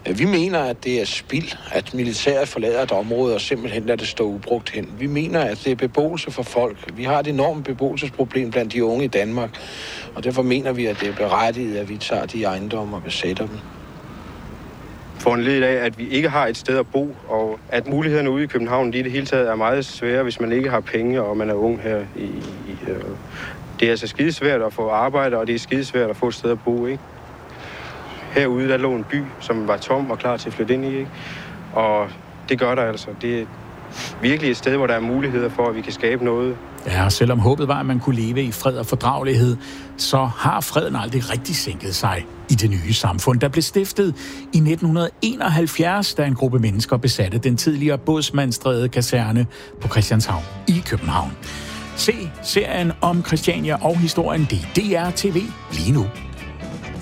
Vi mener, at det er spild, at militæret forlader et område og simpelthen lader det stå ubrugt hen. Vi mener, at det er beboelse for folk. Vi har et enormt beboelsesproblem blandt de unge i Danmark, og derfor mener vi, at det er berettiget, at vi tager de ejendomme og besætter dem. Foranledet af, at vi ikke har et sted at bo, og at mulighederne ude i København i det hele taget er meget svære, hvis man ikke har penge, og man er ung her. Det er altså skidesvært at få arbejde, og det er skidesvært at få et sted at bo, ikke? Herude, der lå en by, som var tom og klar til at flytte ind i, ikke? Og det gør der altså. Det er virkelig et sted, hvor der er muligheder for, at vi kan skabe noget. Ja, selvom håbet var, at man kunne leve i fred og fordragelighed, så har freden aldrig rigtig sænket sig i det nye samfund, der blev stiftet i 1971, da en gruppe mennesker besatte den tidligere Bådsmandsstræde kaserne på Christianshavn i København. Se serien om Christiania og historien, det er DR TV lige nu.